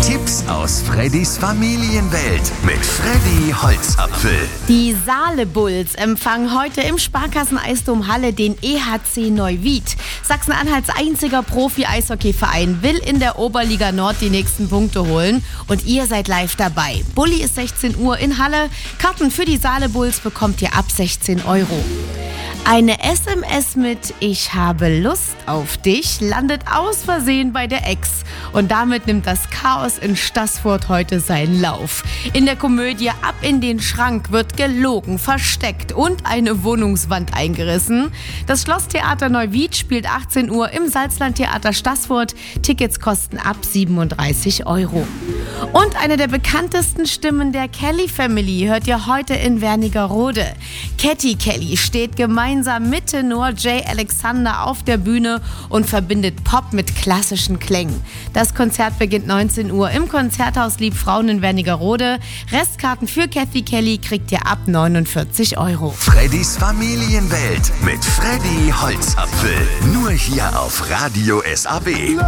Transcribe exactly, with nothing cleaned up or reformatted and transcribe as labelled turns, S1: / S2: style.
S1: Tipps aus Freddys Familienwelt mit Freddy Holzapfel.
S2: Die Saale-Bulls empfangen heute im Sparkassen-Eisdom Halle den E H C Neuwied. Sachsen-Anhalts einziger Profi-Eishockeyverein will in der Oberliga Nord die nächsten Punkte holen und ihr seid live dabei. Bulli ist sechzehn Uhr in Halle. Karten für die Saale-Bulls bekommt ihr ab sechzehn Euro. Eine S M S mit „Ich habe Lust auf dich" landet aus Versehen bei der Ex. Und damit nimmt das Chaos in Staßfurt heute seinen Lauf. In der Komödie Ab in den Schrank wird gelogen, versteckt und eine Wohnungswand eingerissen. Das Schlosstheater Neuwied spielt achtzehn Uhr im Salzlandtheater Staßfurt. Tickets kosten ab siebenunddreißig Euro. Und eine der bekanntesten Stimmen der Kelly Family hört ihr heute in Wernigerode. Katy Kelly steht gemeinsam mit Tenor Jay Alexander auf der Bühne und verbindet Pop mit klassischen Klängen. Das Konzert beginnt neunzehn Uhr im Konzerthaus Liebfrauen in Wernigerode. Restkarten für Katy Kelly kriegt ihr ab neunundvierzig Euro.
S1: Freddys Familienwelt mit Freddy Holzapfel. Nur hier auf Radio S A B.